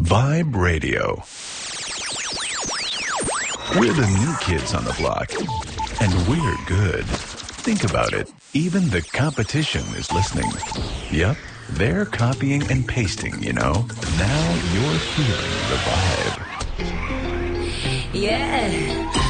Vibe Radio. We're the new kids on the block, and we're good. Think about it. Even the competition is listening. Yep, they're copying and pasting, you know. Now you're feeling the vibe. Yeah.